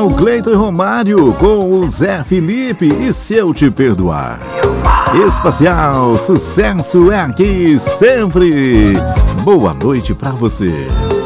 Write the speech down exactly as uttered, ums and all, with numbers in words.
o Cleiton e Romário com o Zé Felipe e Se Eu Te Perdoar. Espacial, sucesso é aqui sempre. Boa noite pra você.